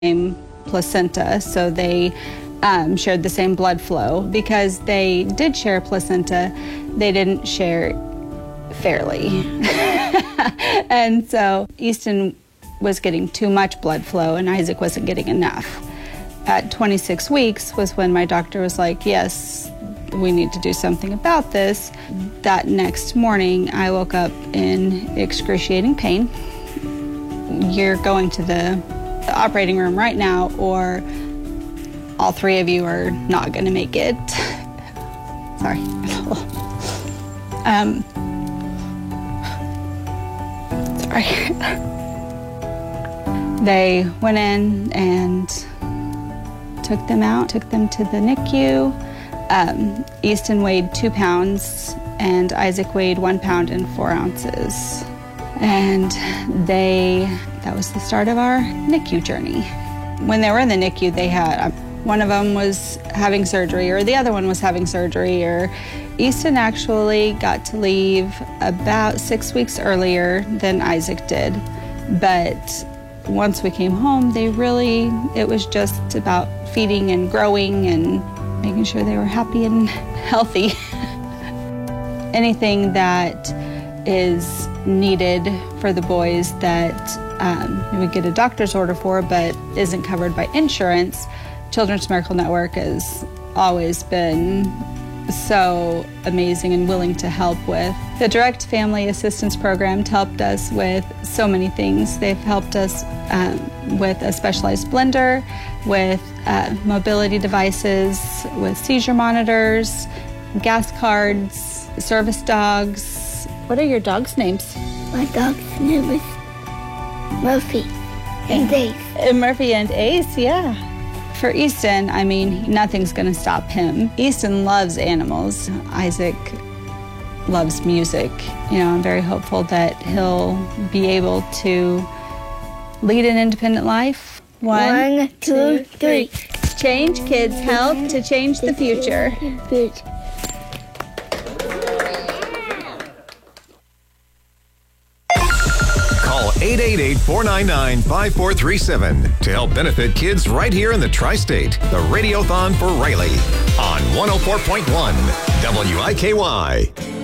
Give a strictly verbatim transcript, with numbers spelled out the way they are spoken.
same placenta, so they um, shared the same blood flow. Because they did share a placenta, they didn't share fairly. And so Easton was getting too much blood flow and Isaac wasn't getting enough. At twenty-six weeks was when my doctor was like, yes, we need to do something about this. That next morning, I woke up in excruciating pain. You're going to the, the operating room right now, or all three of you are not going to make it. Sorry. um, sorry. They went in and took them out, took them to the N I C U. Um, Easton weighed two pounds and Isaac weighed one pound and four ounces. And they, that was the start of our N I C U journey. When they were in the N I C U, they had, one of them was having surgery or the other one was having surgery, or Easton actually got to leave about six weeks earlier than Isaac did. But once we came home, they really, it was just about feeding and growing and making sure they were happy and healthy. Anything that is needed for the boys that um, we get a doctor's order for but isn't covered by insurance, Children's Miracle Network has always been so amazing and willing to help with. The Direct Family Assistance Program helped us with so many things. They've helped us um, with a specialized blender, with uh, mobility devices, with seizure monitors, gas cards, service dogs. What are your dogs' names? My dog's name is Murphy and Ace. Uh, Murphy and Ace, yeah. For Easton, I mean, nothing's going to stop him. Easton loves animals. Isaac loves music. You know, I'm very hopeful that he'll be able to lead an independent life. One, One two, three. Change kids, help to change the future. eight eight eight, four nine nine, five four three seven to help benefit kids right here in the Tri-State. The Radiothon for Riley on one oh four point one W I K Y.